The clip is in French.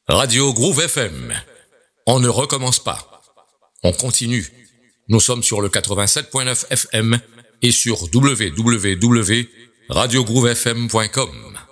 Radio Groove FM. On ne recommence pas. On continue. Nous sommes sur le 87.9 FM et sur www.radiogroovefm.com.